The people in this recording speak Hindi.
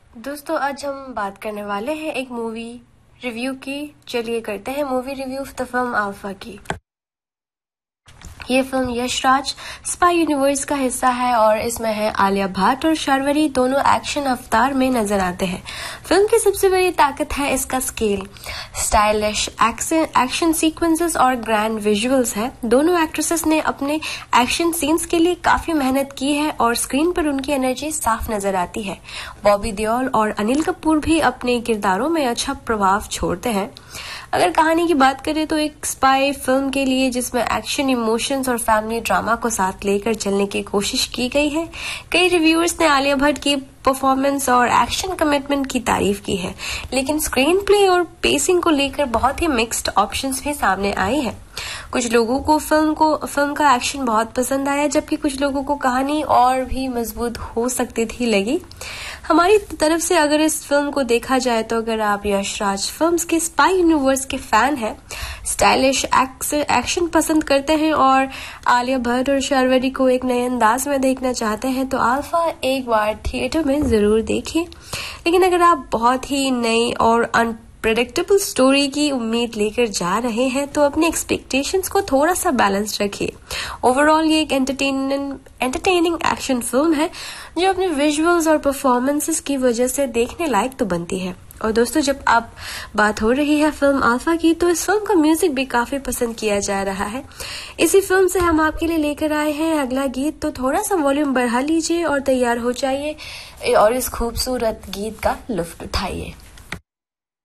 दोस्तों आज हम बात करने वाले हैं एक मूवी रिव्यू की। चलिए करते हैं movie review of the film alpha की। ये फिल्म यशराज स्पाई यूनिवर्स का हिस्सा है और इसमें है आलिया भट्ट और शार्वरी, दोनों एक्शन अवतार में नजर आते हैं। फिल्म की सबसे बड़ी ताकत है इसका स्केल, स्टाइलिश एक्शन सीक्वेंसेस और ग्रैंड विजुअल्स है। दोनों एक्ट्रेसेस ने अपने एक्शन सीन्स के लिए काफी मेहनत की है और स्क्रीन पर उनकी एनर्जी साफ नजर आती है। बॉबी देओल और अनिल कपूर भी अपने किरदारों में अच्छा प्रभाव छोड़ते हैं। अगर कहानी की बात करें तो एक स्पाई फिल्म के लिए जिसमें एक्शन, इमोशंस और फैमिली ड्रामा को साथ लेकर चलने की कोशिश की गई है। कई रिव्यूअर्स ने आलिया भट्ट की परफॉर्मेंस और एक्शन कमिटमेंट की तारीफ की है, लेकिन स्क्रीन प्ले और पेसिंग को लेकर बहुत ही मिक्स्ड ऑप्शंस भी सामने आए हैं। कुछ लोगों को फिल्म का एक्शन बहुत पसंद आया, जबकि कुछ लोगों को कहानी और भी मजबूत हो सकती थी लगी। हमारी तरफ से अगर इस फिल्म को देखा जाए तो अगर आप यशराज फिल्म्स के स्पाई यूनिवर्स के फैन हैं, स्टाइलिश एक्शन पसंद करते हैं और आलिया भट्ट और शार्वरी को एक नए अंदाज में देखना चाहते हैं तो अल्फा एक बार थिएटर में जरूर देखिए। लेकिन अगर आप बहुत ही नई और अनप्रेडिक्टेबल स्टोरी की उम्मीद लेकर जा रहे हैं तो अपने एक्सपेक्टेशंस को थोड़ा सा बैलेंस रखिए। ओवरऑल ये एक एंटरटेनिंग एक्शन फिल्म है जो अपने विजुअल्स और परफॉर्मेंसेस की वजह से देखने लायक तो बनती है। और दोस्तों जब आप बात हो रही है फिल्म अल्फा की तो इस फिल्म का म्यूजिक भी काफी पसंद किया जा रहा है। इसी फिल्म से हम आपके लिए लेकर आए हैं अगला गीत, तो थोड़ा सा वॉल्यूम बढ़ा लीजिए और तैयार हो जाइए और इस खूबसूरत गीत का लुत्फ उठाइए।